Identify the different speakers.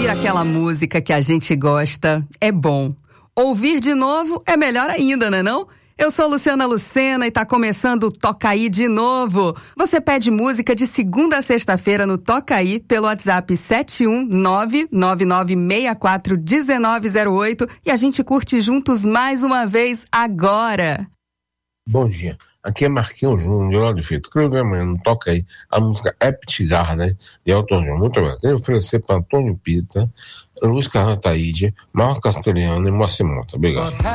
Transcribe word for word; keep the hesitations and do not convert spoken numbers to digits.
Speaker 1: Ouvir aquela música que a gente gosta é bom. Ouvir de novo é melhor ainda, não é não? Eu sou Luciana Lucena e tá começando o Toca Aí de novo. Você pede música de segunda a sexta-feira no Toca Aí pelo WhatsApp sete um nove nove nove seis quatro um nove zero oito e a gente curte juntos mais uma vez agora.
Speaker 2: Bom dia, aqui é Marquinhos Júnior, de lá de Feito. Quero ver amanhã no Toca Aí a música Happy Garden, de Elton John. Muito bem. Quero oferecer para Antônio Pita, Luiz Carlos Taíde, Marco Castelhano e Moacir Mota. Obrigado.